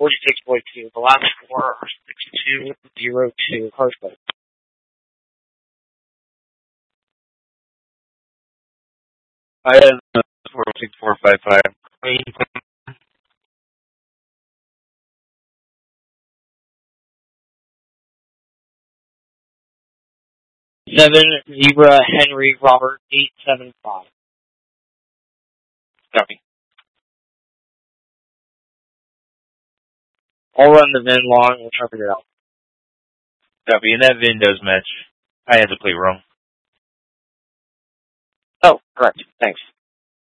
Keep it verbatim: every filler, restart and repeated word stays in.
forty-six point two. The last four are six two zero two. Perfect. I have four six four five five. Seven Zebra Henry Robert eight seven five. Copy. I'll run the V I N long. We'll try to figure it out. Copy. And that V I N does match. I had the plate wrong. Oh, correct. Thanks.